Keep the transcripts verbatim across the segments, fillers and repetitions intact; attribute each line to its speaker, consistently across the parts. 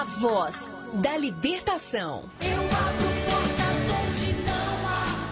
Speaker 1: voz da libertação.
Speaker 2: Eu abro portas onde não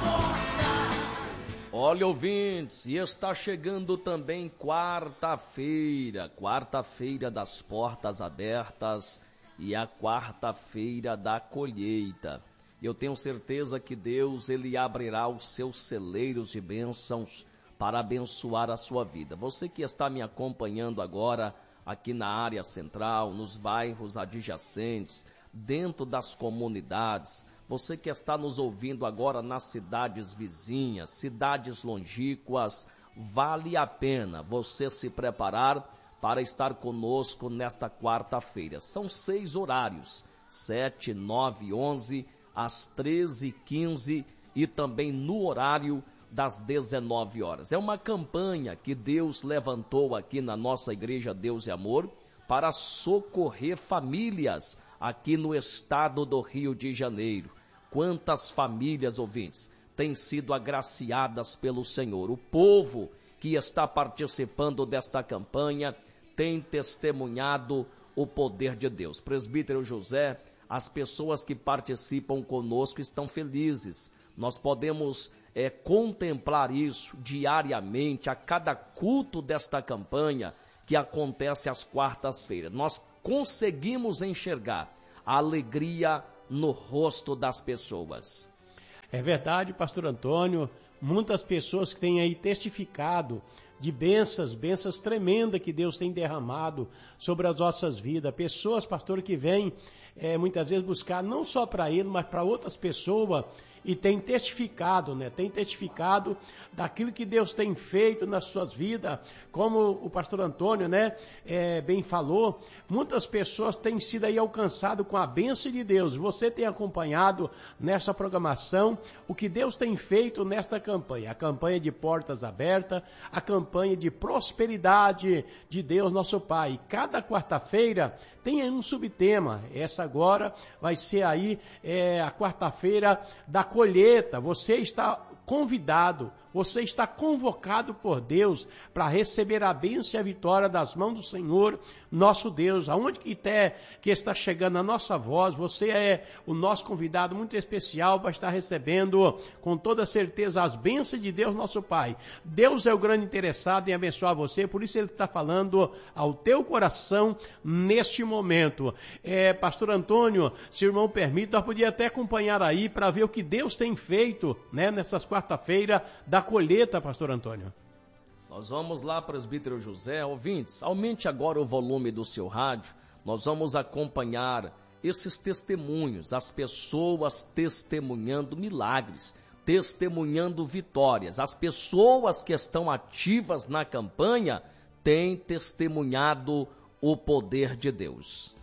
Speaker 2: há porta.
Speaker 3: Olha, ouvintes, e está chegando também quarta-feira, quarta-feira das portas abertas e a quarta-feira da colheita. Eu tenho certeza que Deus, Ele abrirá os seus celeiros de bênçãos para abençoar a sua vida. Você que está me acompanhando agora aqui na área central, nos bairros adjacentes, dentro das comunidades, você que está nos ouvindo agora nas cidades vizinhas, cidades longínquas, vale a pena você se preparar para estar conosco nesta quarta-feira. São seis horários, sete, nove, onze, às treze e quinze e também no horário das dezenove horas. É uma campanha que Deus levantou aqui na nossa igreja Deus e Amor para socorrer famílias aqui no estado do Rio de Janeiro. Quantas famílias, ouvintes, têm sido agraciadas pelo Senhor. O povo que está participando desta campanha tem testemunhado o poder de Deus. Presbítero José, as pessoas que participam conosco estão felizes. Nós podemos é, contemplar isso diariamente, a cada culto desta campanha que acontece às quartas-feiras. Nós conseguimos enxergar a alegria no rosto das pessoas.
Speaker 4: É verdade, pastor Antônio, muitas pessoas que têm aí testificado de bênçãos, bênçãos tremendas que Deus tem derramado sobre as nossas vidas. Pessoas, pastor, que vêm é, muitas vezes buscar não só para ele, mas para outras pessoas e tem testificado, né? Tem testificado daquilo que Deus tem feito nas suas vidas, como o pastor Antônio, né? É, bem falou, muitas pessoas têm sido aí alcançadas com a bênção de Deus. Você tem acompanhado nessa programação o que Deus tem feito nesta campanha, a campanha de portas abertas, a campanha de prosperidade de Deus nosso Pai. Cada quarta-feira tem um subtema. Essa agora vai ser aí é, a quarta-feira da colheita. Você está convidado, você está convocado por Deus para receber a bênção e a vitória das mãos do Senhor, nosso Deus. Aonde que, até, que está chegando a nossa voz, você é o nosso convidado muito especial para estar recebendo com toda certeza as bênçãos de Deus, nosso Pai. Deus é o grande interessado em abençoar você, por isso Ele está falando ao teu coração neste momento. É, pastor Antônio, se o irmão permite, nós podíamos até acompanhar aí para ver o que Deus tem feito, né, nessas quarta-feira da colheita, pastor Antônio.
Speaker 3: Nós vamos lá, presbítero José. Ouvintes, aumente agora o volume do seu rádio. Nós vamos acompanhar esses testemunhos, as pessoas testemunhando milagres, testemunhando vitórias. As pessoas que estão ativas na campanha têm testemunhado o poder de Deus.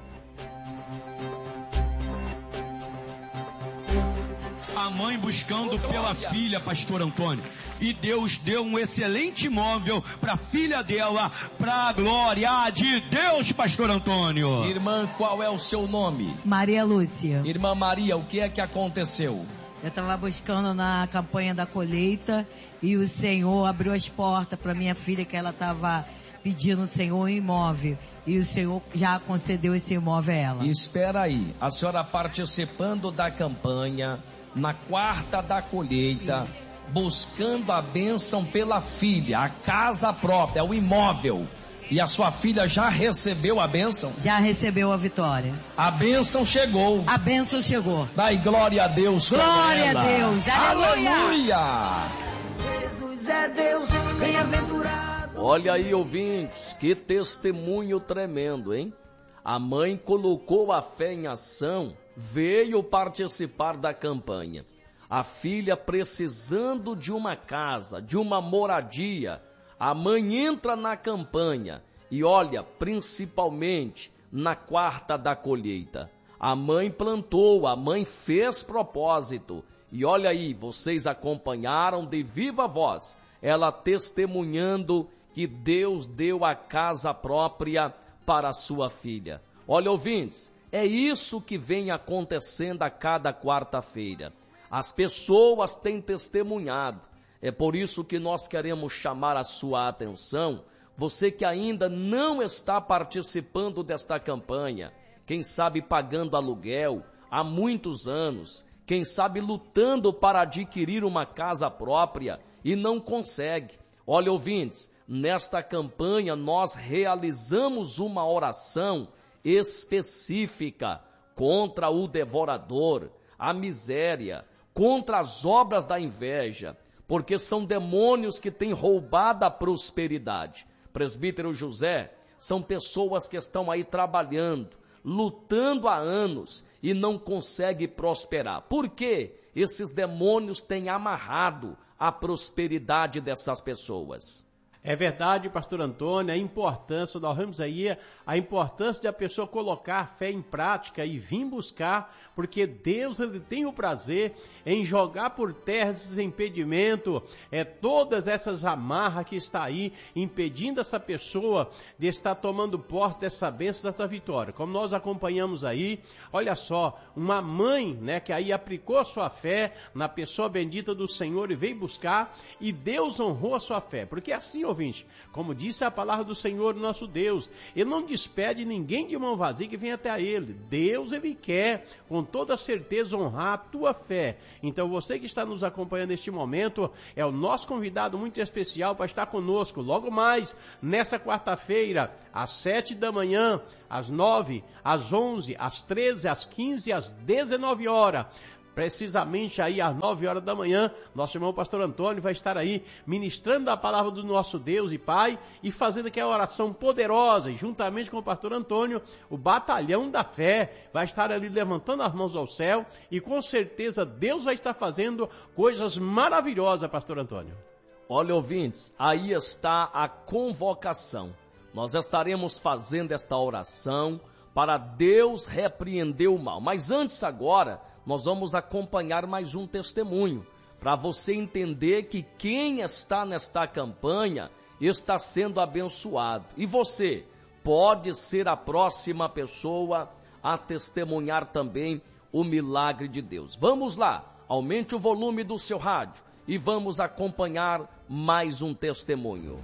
Speaker 5: A mãe buscando pela filha, pastor Antônio. E Deus deu um excelente imóvel para a filha dela, para a glória de Deus, pastor Antônio.
Speaker 3: Irmã, qual é o seu nome?
Speaker 6: Maria Lúcia.
Speaker 3: Irmã Maria, o que é que aconteceu?
Speaker 6: Eu estava buscando na campanha da colheita e o Senhor abriu as portas para minha filha, que ela estava pedindo ao Senhor um imóvel. E o Senhor já concedeu esse imóvel a ela.
Speaker 3: Espera aí, a senhora participando da campanha, na quarta da colheita, isso, buscando a bênção pela filha, a casa própria, o imóvel. E a sua filha já recebeu a bênção?
Speaker 6: Já recebeu a vitória.
Speaker 3: A bênção chegou.
Speaker 6: A bênção chegou.
Speaker 3: Dai glória a Deus.
Speaker 6: Glória a Deus. Aleluia.
Speaker 3: Aleluia.
Speaker 2: Jesus é Deus, bem-aventurado.
Speaker 3: Olha aí, ouvintes, que testemunho tremendo, hein? A mãe colocou a fé em ação, veio participar da campanha. A filha precisando de uma casa, de uma moradia. A mãe entra na campanha e olha, principalmente na quarta da colheita. A mãe plantou, a mãe fez propósito. E olha aí, vocês acompanharam de viva voz, ela testemunhando que Deus deu a casa própria para a sua filha. Olha, ouvintes, é isso que vem acontecendo a cada quarta-feira. As pessoas têm testemunhado. É por isso que nós queremos chamar a sua atenção. Você que ainda não está participando desta campanha, quem sabe pagando aluguel há muitos anos, quem sabe lutando para adquirir uma casa própria e não consegue. Olha, ouvintes, nesta campanha nós realizamos uma oração específica contra o devorador, a miséria, contra as obras da inveja, porque são demônios que têm roubado a prosperidade. Presbítero José, são pessoas que estão aí trabalhando, lutando há anos e não conseguem prosperar. Por quê? Esses demônios têm amarrado a prosperidade dessas pessoas.
Speaker 4: É verdade, pastor Antônio, a importância, nós vemos aí a importância de a pessoa colocar a fé em prática e vir buscar, porque Deus ele tem o prazer em jogar por terra esses impedimentos, é, todas essas amarras que está aí, impedindo essa pessoa de estar tomando posse dessa bênção, dessa vitória. Como nós acompanhamos aí, olha só, uma mãe, né, que aí aplicou a sua fé na pessoa bendita do Senhor e veio buscar, e Deus honrou a sua fé, porque assim, ouvinte, como disse a palavra do Senhor, nosso Deus, Ele não despede ninguém de mão vazia que venha até Ele. Deus, Ele quer, com toda certeza, honrar a tua fé. Então, você que está nos acompanhando neste momento, é o nosso convidado muito especial para estar conosco, logo mais, nessa quarta-feira, às sete da manhã, às nove, às onze, às treze, às quinze, às dezenove horas. Precisamente aí às nove horas da manhã, nosso irmão pastor Antônio vai estar aí ministrando a palavra do nosso Deus e Pai e fazendo aquela oração poderosa, e juntamente com o pastor Antônio, o batalhão da fé vai estar ali levantando as mãos ao céu e com certeza Deus vai estar fazendo coisas maravilhosas, pastor Antônio.
Speaker 3: Olha, ouvintes, aí está a convocação. Nós estaremos fazendo esta oração para Deus repreender o mal. Mas antes agora, nós vamos acompanhar mais um testemunho, para você entender que quem está nesta campanha está sendo abençoado. E você pode ser a próxima pessoa a testemunhar também o milagre de Deus. Vamos lá, aumente o volume do seu rádio e vamos acompanhar mais um testemunho.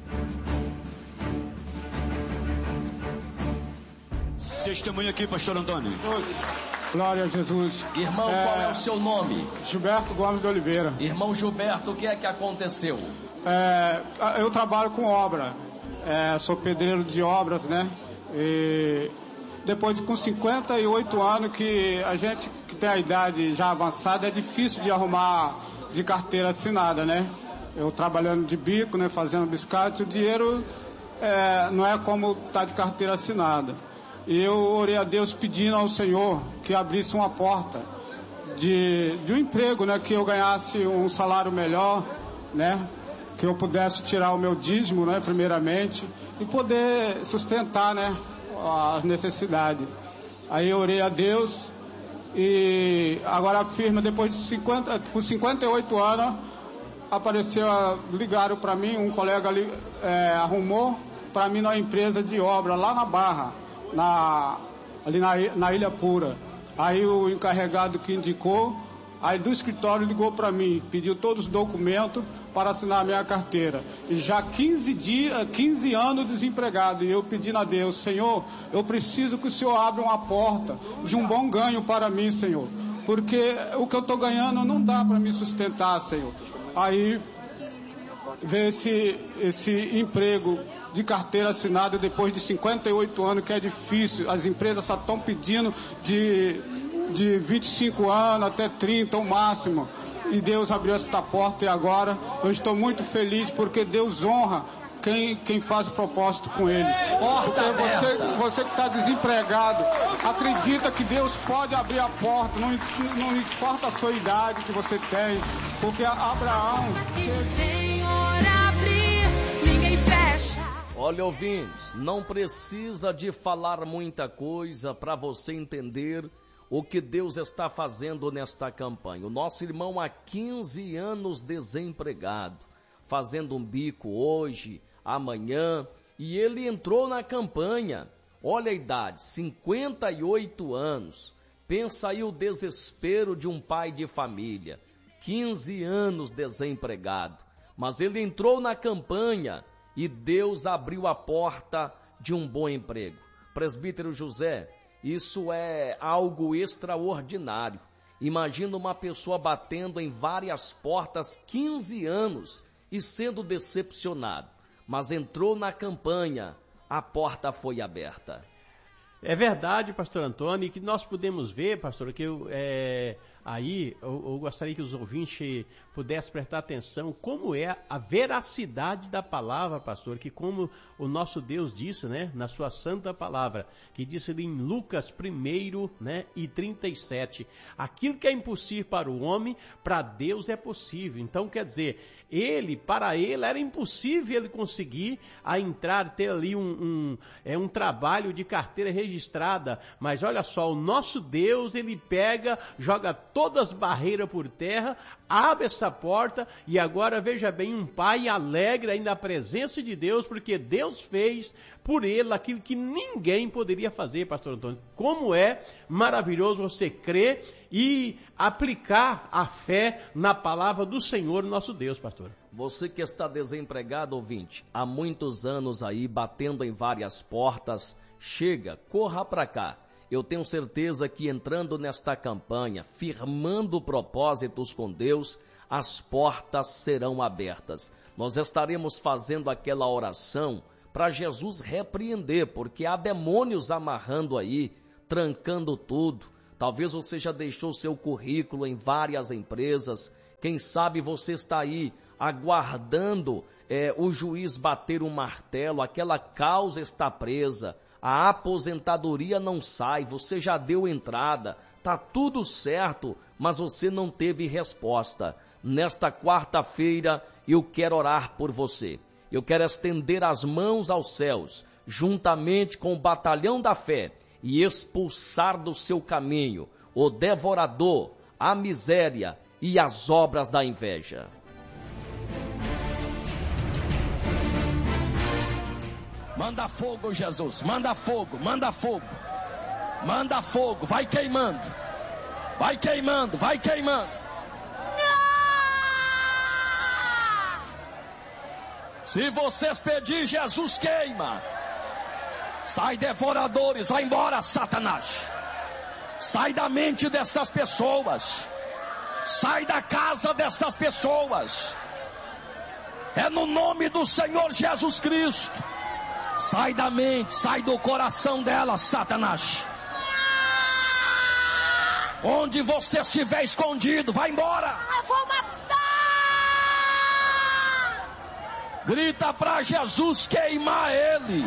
Speaker 5: Testemunho aqui, pastor Antônio.
Speaker 7: Glória a Jesus.
Speaker 3: Irmão,
Speaker 7: é,
Speaker 3: qual é o seu nome?
Speaker 7: Gilberto Gomes de Oliveira.
Speaker 3: Irmão Gilberto, o que é que aconteceu?
Speaker 7: É, eu trabalho com obra, é, sou pedreiro de obras, né? E depois de com cinquenta e oito anos, que a gente que tem a idade já avançada, é difícil de arrumar de carteira assinada, né? Eu trabalhando de bico, né, fazendo biscate, o dinheiro é, não é como tá de carteira assinada. E eu orei a Deus pedindo ao Senhor que abrisse uma porta de, de um emprego, né? Que eu ganhasse um salário melhor, né? Que eu pudesse tirar o meu dízimo, né? Primeiramente, e poder sustentar, né? As necessidades. Aí eu orei a Deus e agora a firma, depois de cinquenta, por cinquenta e oito anos, apareceu, ligaram para mim, um colega ali, é, arrumou para mim na empresa de obra lá na Barra. Na, ali na, na Ilha Pura. Aí o encarregado que indicou, aí do escritório ligou para mim, pediu todos os documentos para assinar a minha carteira. E já quinze dias, quinze anos desempregado, e eu pedindo a Deus, Senhor, eu preciso que o Senhor abra uma porta de um bom ganho para mim, Senhor, porque o que eu estou ganhando não dá para me sustentar, Senhor. Aí veio esse, esse emprego de carteira assinada depois de cinquenta e oito anos, que é difícil. As empresas só estão pedindo de, de vinte e cinco anos até trinta, o máximo. E Deus abriu esta porta e agora eu estou muito feliz porque Deus honra quem, quem faz o propósito com Ele. Porque você, você que está desempregado, acredita que Deus pode abrir a porta, não, não importa a sua idade que você tem, porque Abraão...
Speaker 3: Olha, ouvintes, não precisa de falar muita coisa para você entender o que Deus está fazendo nesta campanha. O nosso irmão há quinze anos desempregado, fazendo um bico hoje, amanhã, e ele entrou na campanha. Olha a idade, cinquenta e oito anos. Pensa aí o desespero de um pai de família, quinze anos desempregado. Mas ele entrou na campanha e Deus abriu a porta de um bom emprego. Presbítero José, Isso é algo extraordinário. Imagina uma pessoa batendo em várias portas quinze anos e sendo decepcionado. Mas entrou na campanha, a porta foi aberta.
Speaker 4: É verdade, pastor Antônio, que nós podemos ver, pastor, que eu, é, aí eu, eu gostaria que os ouvintes pudessem prestar atenção como é a veracidade da palavra, pastor, que como o nosso Deus disse, né, na sua santa palavra, que disse ali em Lucas um, né, e trinta e sete, aquilo que é impossível para o homem, para Deus é possível. Então, quer dizer, ele, para ele, era impossível ele conseguir a entrar, ter ali um, um, é, um trabalho de carteira registrada, mas olha só, o nosso Deus, ele pega, joga todas as barreiras por terra, abre essa porta, e agora veja bem, um pai alegre ainda a presença de Deus, porque Deus fez por ele aquilo que ninguém poderia fazer, pastor Antônio. Como é maravilhoso você crer e aplicar a fé na palavra do Senhor, nosso Deus, pastor.
Speaker 3: Você que está desempregado, ouvinte, há muitos anos aí, batendo em várias portas, chega, corra para cá. Eu tenho certeza que entrando nesta campanha, firmando propósitos com Deus, as portas serão abertas. Nós estaremos fazendo aquela oração para Jesus repreender, porque há demônios amarrando aí, trancando tudo. Talvez você já deixou seu currículo em várias empresas. Quem sabe você está aí aguardando é, o juiz bater um martelo, aquela causa está presa, a aposentadoria não sai, você já deu entrada, está tudo certo, mas você não teve resposta. Nesta quarta-feira eu quero orar por você. Eu quero estender as mãos aos céus, juntamente com o batalhão da fé, e expulsar do seu caminho o devorador, a miséria e as obras da inveja.
Speaker 5: Manda fogo, Jesus, manda fogo, manda fogo, manda fogo, vai queimando, vai queimando, vai queimando. Se vocês pedirem, Jesus queima. Sai, devoradores, vai embora, Satanás. Sai da mente dessas pessoas. Sai da casa dessas pessoas. É no nome do Senhor Jesus Cristo. Sai da mente, sai do coração delas, Satanás. Onde você estiver escondido, vai embora.
Speaker 2: Eu vou matar.
Speaker 5: Grita para Jesus queimar ele.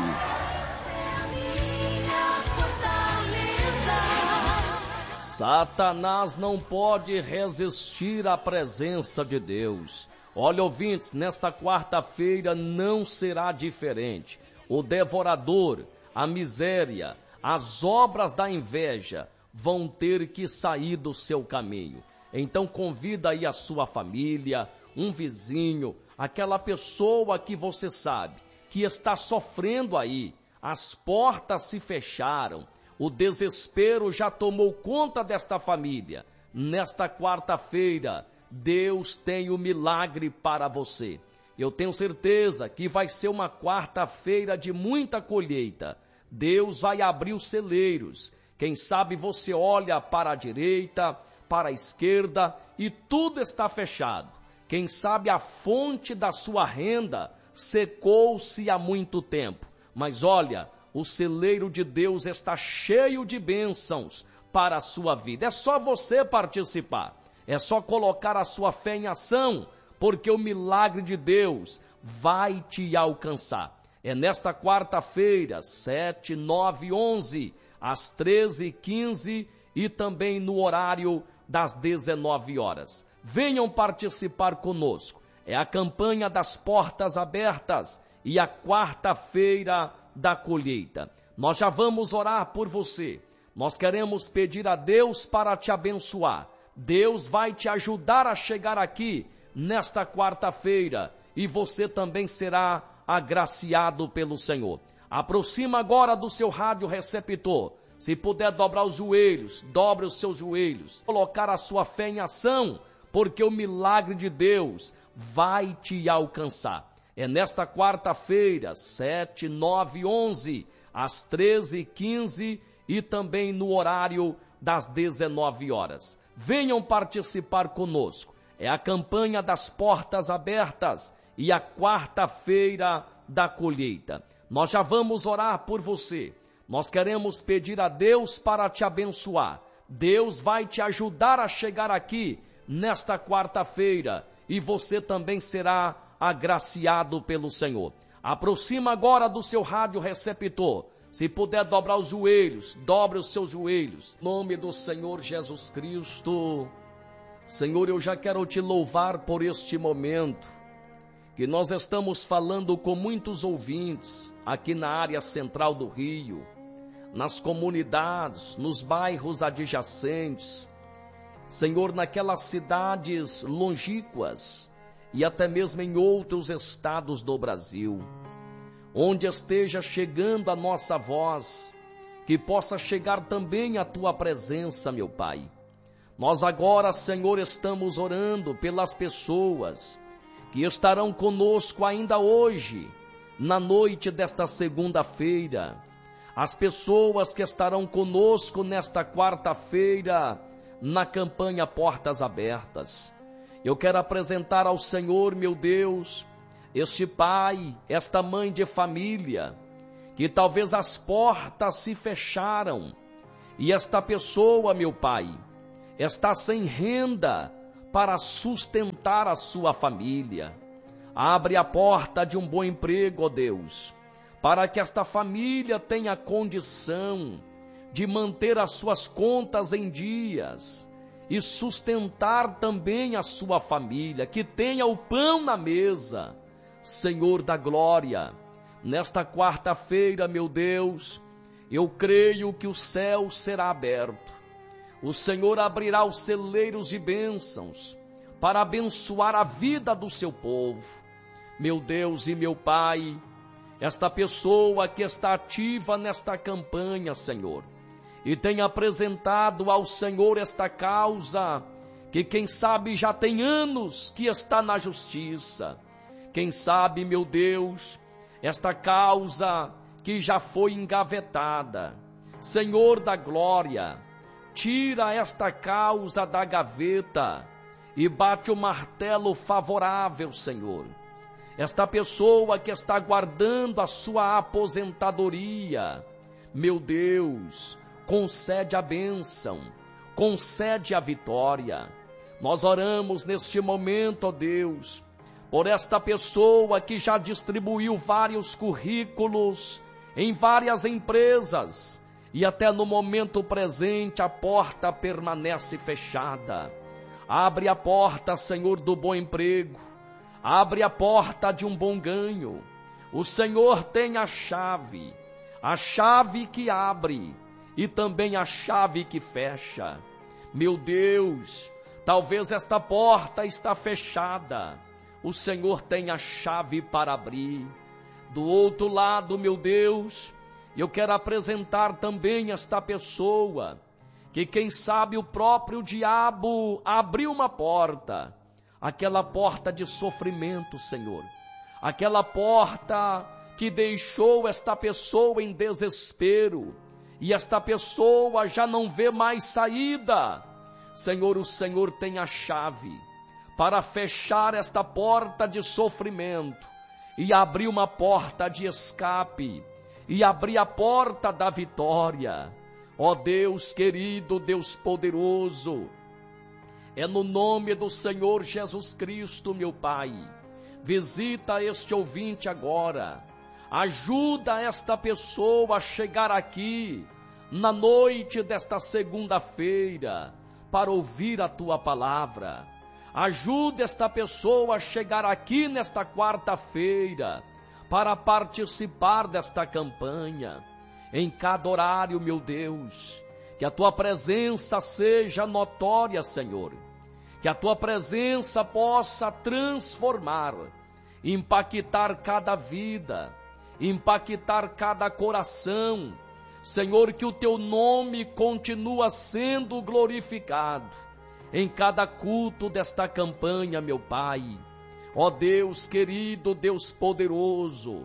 Speaker 3: Satanás não pode resistir à presença de Deus. Olha, ouvintes, nesta quarta-feira não será diferente. O devorador, a miséria, as obras da inveja vão ter que sair do seu caminho. Então convida aí a sua família, um vizinho, aquela pessoa que você sabe que está sofrendo aí. As portas se fecharam, o desespero já tomou conta desta família. Nesta quarta-feira, Deus tem o milagre para você. Eu tenho certeza que vai ser uma quarta-feira de muita colheita. Deus vai abrir os celeiros. Quem sabe você olha para a direita, para a esquerda e tudo está fechado. Quem sabe a fonte da sua renda secou-se há muito tempo. Mas olha, o celeiro de Deus está cheio de bênçãos para a sua vida. É só você participar. É só colocar a sua fé em ação, porque o milagre de Deus vai te alcançar. É nesta quarta-feira, sete, nove, onze, às treze e quinze e também no horário das dezenove horas. Venham participar conosco. É a campanha das portas abertas e a quarta-feira da colheita. Nós já vamos orar por você. Nós queremos pedir a Deus para te abençoar. Deus vai te ajudar a chegar aqui nesta quarta-feira e você também será agraciado pelo Senhor. Aproxima agora do seu rádio receptor. Se puder dobrar os joelhos, dobre os seus joelhos. Colocar a sua fé em ação, porque o milagre de Deus vai te alcançar. É nesta quarta-feira, sete, nove, onze, às treze e quinze e também no horário das dezenove horas. Venham participar conosco. É a campanha das portas abertas e a quarta-feira da colheita. Nós já vamos orar por você. Nós queremos pedir a Deus para te abençoar. Deus vai te ajudar a chegar aqui nesta quarta-feira e você também será agraciado pelo Senhor. Aproxima agora do seu rádio receptor. Se puder dobrar os joelhos, dobre os seus joelhos. Em nome do Senhor Jesus Cristo. Senhor, eu já quero te louvar por este momento, que nós estamos falando com muitos ouvintes aqui na área central do Rio, nas comunidades, nos bairros adjacentes, Senhor, naquelas cidades longínquas e até mesmo em outros estados do Brasil, onde esteja chegando a nossa voz, que possa chegar também a tua presença, meu Pai. Nós agora, Senhor, estamos orando pelas pessoas que estarão conosco ainda hoje, na noite desta segunda-feira, as pessoas que estarão conosco nesta quarta-feira, na campanha Portas Abertas. Eu quero apresentar ao Senhor, meu Deus, este pai, esta mãe de família, que talvez as portas se fecharam, e esta pessoa, meu Pai, está sem renda para sustentar a sua família. Abre a porta de um bom emprego, ó Deus, para que esta família tenha condição de manter as suas contas em dias e sustentar também a sua família, que tenha o pão na mesa. Senhor da glória, nesta quarta-feira, meu Deus, eu creio que o céu será aberto. O Senhor abrirá os celeiros de bênçãos para abençoar a vida do seu povo. Meu Deus e meu Pai, esta pessoa que está ativa nesta campanha, Senhor, e tem apresentado ao Senhor esta causa, que quem sabe já tem anos que está na justiça. Quem sabe, meu Deus, esta causa que já foi engavetada. Senhor da glória, tira esta causa da gaveta e bate o martelo favorável, Senhor. Esta pessoa que está guardando a sua aposentadoria, meu Deus, concede a bênção, concede a vitória. Nós oramos neste momento, ó Deus, por esta pessoa que já distribuiu vários currículos em várias empresas, e até no momento presente a porta permanece fechada. Abre a porta, Senhor, do bom emprego. Abre a porta de um bom ganho. O Senhor tem a chave, a chave que abre e também a chave que fecha. Meu Deus, talvez esta porta está fechada. O Senhor tem a chave para abrir. Do outro lado, meu Deus, eu quero apresentar também esta pessoa, que quem sabe o próprio diabo abriu uma porta, aquela porta de sofrimento, Senhor, aquela porta que deixou esta pessoa em desespero, e esta pessoa já não vê mais saída. Senhor, o Senhor tem a chave para fechar esta porta de sofrimento e abrir uma porta de escape, e abrir a porta da vitória. Ó Deus querido, Deus poderoso, é no nome do Senhor Jesus Cristo, meu Pai, visita este ouvinte agora, ajuda esta pessoa a chegar aqui, na noite desta segunda-feira, para ouvir a Tua palavra. Ajuda esta pessoa a chegar aqui nesta quarta-feira, para participar desta campanha, em cada horário, meu Deus, que a Tua presença seja notória, Senhor, que a Tua presença possa transformar, impactar cada vida, impactar cada coração, Senhor, que o Teu nome continua sendo glorificado, em cada culto desta campanha, meu Pai. Ó Deus querido, Deus poderoso,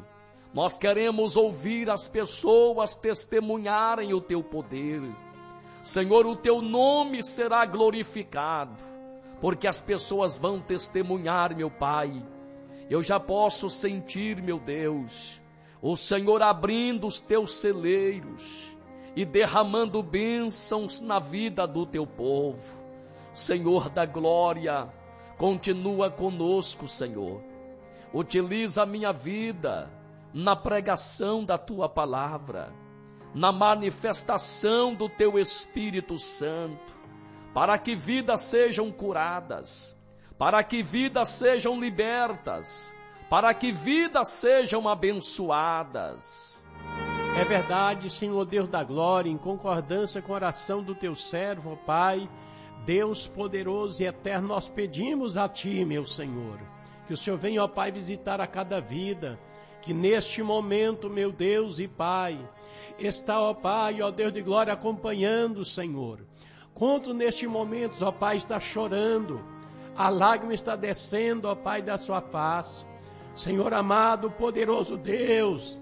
Speaker 3: Nós queremos ouvir as pessoas testemunharem o teu poder. Senhor, o teu nome será glorificado, porque as pessoas vão testemunhar, meu Pai. Eu já posso sentir, meu Deus, o Senhor abrindo os teus celeiros e derramando bênçãos na vida do teu povo. Senhor da glória, continua conosco, Senhor. Utiliza a minha vida na pregação da tua palavra, na manifestação do teu Espírito Santo, para que vidas sejam curadas, para que vidas sejam libertas, para que vidas sejam abençoadas.
Speaker 4: É verdade, Senhor Deus da glória, em concordância com a oração do teu servo, Pai, Deus poderoso e eterno, nós pedimos a Ti, meu Senhor, que o Senhor venha, ó Pai, visitar a cada vida, que neste momento, meu Deus e Pai, está, ó Pai, ó Deus de glória, acompanhando, Senhor. Quanto neste momento, ó Pai, está chorando, a lágrima está descendo, ó Pai, da sua face. Senhor amado, poderoso Deus,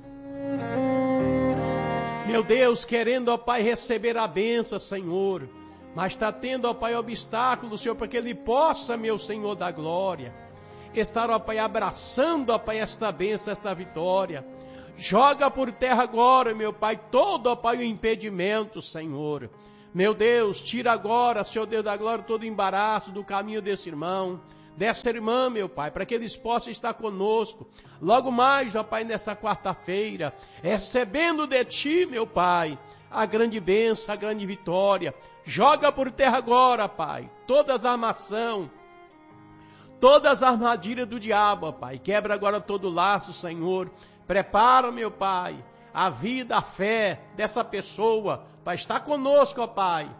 Speaker 4: meu Deus, querendo, ó Pai, receber a bênção, Senhor, mas está tendo, ó Pai, obstáculo, Senhor, para que ele possa, meu Senhor da glória, estar, ó Pai, abraçando, ó Pai, esta bênção, esta vitória. Joga por terra agora, meu Pai, todo, ó Pai, o impedimento, Senhor. Meu Deus, tira agora, Senhor Deus da glória, todo o embaraço do caminho desse irmão, dessa irmã, meu Pai, para que eles possam estar conosco. Logo mais, ó Pai, nessa quarta-feira, recebendo de Ti, meu Pai, a grande bênção, a grande vitória. Joga por terra agora, Pai, todas as armações, todas as armadilhas do diabo, ó Pai. Quebra agora todo o laço, Senhor. Prepara, meu Pai, a vida, a fé dessa pessoa para estar conosco, ó Pai,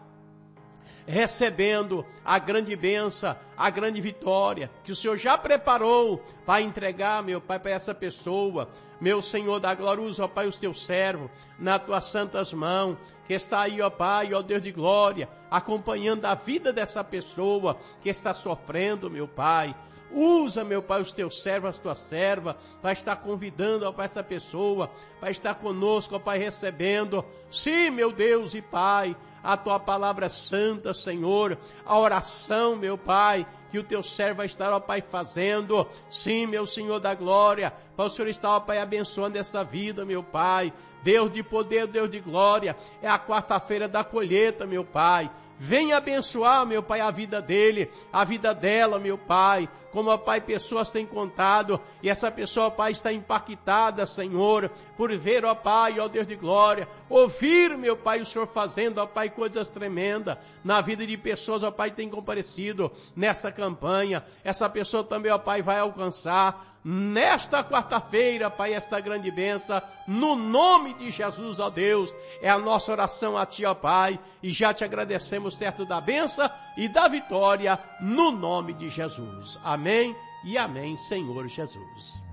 Speaker 4: recebendo a grande bênção, a grande vitória que o Senhor já preparou para entregar, meu Pai, para essa pessoa. Meu Senhor da glória, usa, ó Pai, os teus servos nas tuas santas mãos, que está aí, ó Pai, ó Deus de glória, acompanhando a vida dessa pessoa que está sofrendo, meu Pai. Usa, meu Pai, os teus servos, as tuas servas, para estar convidando, ó Pai, essa pessoa, para estar conosco, ó Pai, recebendo. Sim, meu Deus e Pai, a tua palavra santa, Senhor, a oração, meu Pai, que o teu servo vai estar, ó Pai, fazendo. Sim, meu Senhor da glória, para o Senhor estar, ó Pai, abençoando essa vida, meu Pai. Deus de poder, Deus de glória, é a quarta-feira da colheita, meu Pai. Venha abençoar, meu Pai, a vida dele, a vida dela, meu Pai. Como, ó Pai, pessoas têm contado, e essa pessoa, ó Pai, está impactada, Senhor, por ver, ó Pai, ó Deus de glória, ouvir, meu Pai, o Senhor fazendo, ó Pai, coisas tremendas na vida de pessoas, ó Pai, que têm comparecido nesta campanha. Essa pessoa também, ó Pai, vai alcançar nesta quarta-feira, Pai, esta grande bênção, no nome de Jesus, ó Deus. É a nossa oração a Ti, ó Pai, e já te agradecemos certo da bênção e da vitória, no nome de Jesus. Amém e amém, Senhor Jesus.